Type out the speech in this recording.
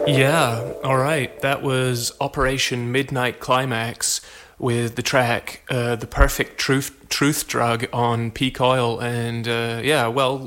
Yeah, all right. That was Operation Midnight Climax with the track "The Perfect Truth Drug" on Peak Oil, and yeah, well,